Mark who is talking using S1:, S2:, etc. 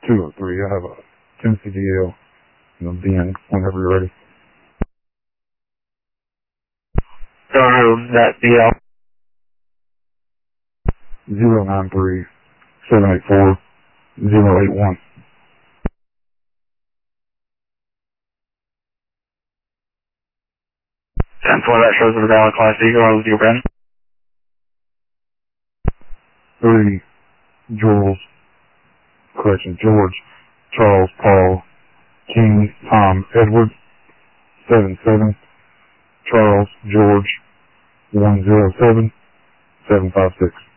S1: 203. I have a Tennessee DL. Be in whenever you're ready.
S2: That DL.
S1: 093-784-081.
S2: 10-4, that shows the valid Class Eagle with your Ben.
S1: 3, George, Charles, Paul, King, Tom, Edward. 77, Charles, George, 107-756.